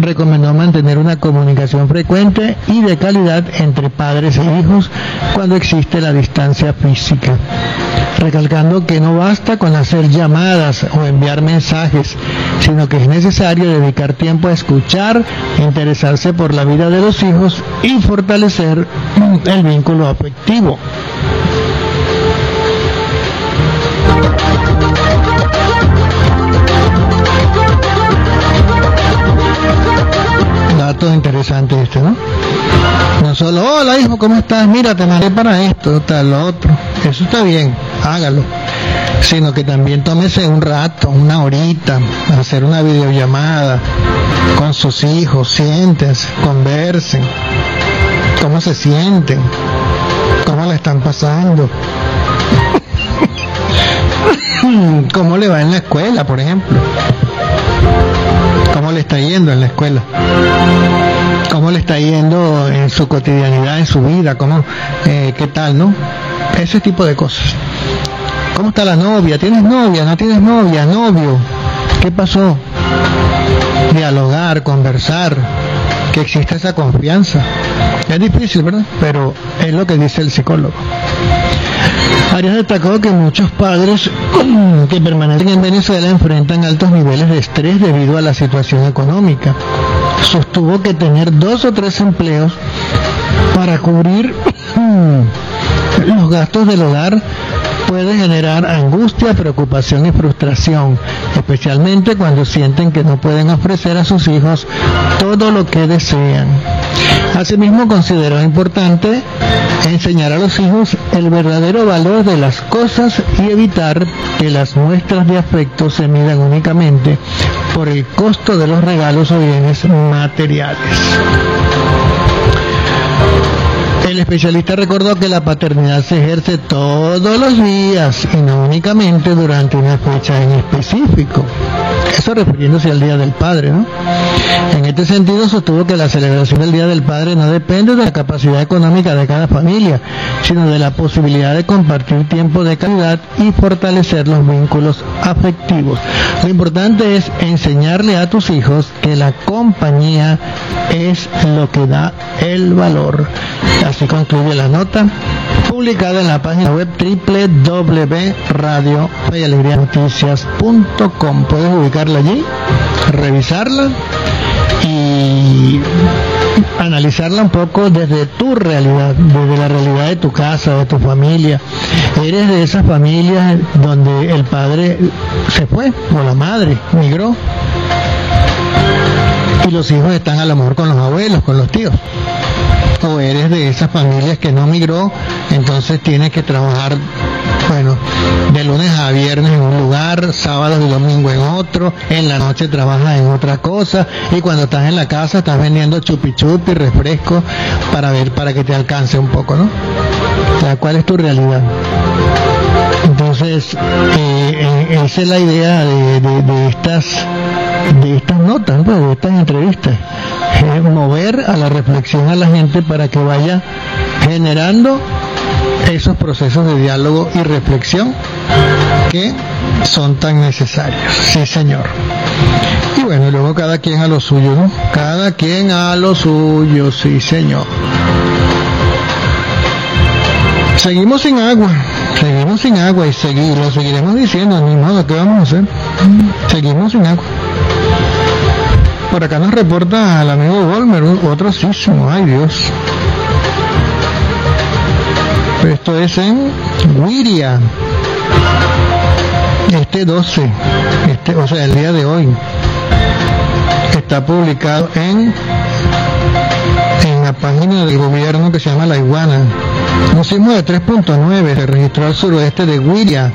recomendó mantener una comunicación frecuente y de calidad entre padres e hijos cuando existe la distancia física, recalcando que no basta con hacer llamadas o enviar mensajes, sino que es necesario dedicar tiempo a escuchar, interesarse por la vida de los hijos y fortalecer el vínculo afectivo. Dato interesante este, ¿no? No solo, hola hijo, ¿cómo estás? Mira, te mandé para esto, tal, lo otro. Eso está bien, hágalo. Sino que también tómese un rato, una horita, hacer una videollamada con sus hijos, siéntense, conversen, cómo se sienten, cómo la están pasando, cómo le va en la escuela, por ejemplo, cómo le está yendo en la escuela, cómo le está yendo en su cotidianidad, en su vida, cómo, qué tal, ¿no? Ese tipo de cosas. ¿Cómo está la novia? ¿Tienes novia? ¿No tienes novia? ¿Novio? ¿Qué pasó? Dialogar, conversar, que exista esa confianza. Es difícil, ¿verdad? Pero es lo que dice el psicólogo. Arias destacó que muchos padres que permanecen en Venezuela enfrentan altos niveles de estrés debido a la situación económica. Sostuvo que tener 2 o 3 empleos para cubrir los gastos del hogar puede generar angustia, preocupación y frustración, especialmente cuando sienten que no pueden ofrecer a sus hijos todo lo que desean. Asimismo, consideró importante enseñar a los hijos el verdadero valor de las cosas y evitar que las muestras de afecto se midan únicamente por el costo de los regalos o bienes materiales. El especialista recordó que la paternidad se ejerce todos los días y no únicamente durante una fecha en específico. Eso refiriéndose al Día del Padre, ¿no? En este sentido, sostuvo que la celebración del Día del Padre no depende de la capacidad económica de cada familia, sino de la posibilidad de compartir tiempo de calidad y fortalecer los vínculos afectivos. Lo importante es enseñarle a tus hijos que la compañía es lo que da el valor. Así concluye la nota publicada en la página web www.radiofeyalegrianoticias.com. Puedes ubicarla allí, revisarla y analizarla un poco desde tu realidad, desde la realidad de tu casa, de tu familia. Eres de esas familias donde el padre se fue o la madre migró y los hijos están a lo mejor con los abuelos, con los tíos. O eres de esas familias que no migró, entonces tienes que trabajar, bueno, de lunes a viernes en un lugar, sábados y domingo en otro, en la noche trabajas en otra cosa, y cuando estás en la casa estás vendiendo chupi chupi, refrescos, para que te alcance un poco, ¿no? O sea, ¿cuál es tu realidad? Entonces, esa es la idea de estas notas, ¿no? De estas entrevistas, mover a la reflexión a la gente para que vaya generando esos procesos de diálogo y reflexión que son tan necesarios. Sí, señor. Y bueno, luego cada quien a lo suyo, ¿no? Cada quien a lo suyo, sí, señor. Seguimos sin agua y lo seguiremos diciendo, ni modo, ¿qué vamos a hacer? Seguimos sin agua. Por acá nos reporta el amigo Volmer, otro sismo, ay Dios. Esto es en Guiria, este 12, o sea, el día de hoy. Está publicado en la página del gobierno que se llama La Iguana. Un sismo de 3.9 se registró al suroeste de Guiria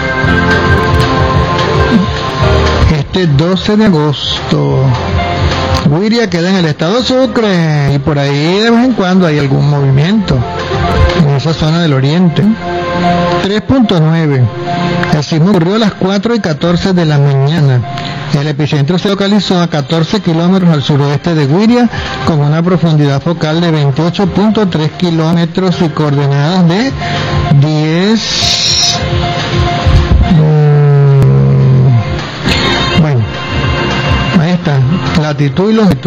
este 12 de agosto. Guiria queda en el estado Sucre y por ahí de vez en cuando hay algún movimiento en esa zona del oriente. 3.9. El sismo ocurrió a las 4:14 de la mañana. El epicentro se localizó a 14 kilómetros al suroeste de Guiria con una profundidad focal de 28.3 kilómetros y coordenadas de 10. Bueno, ahí está, latitud y longitud.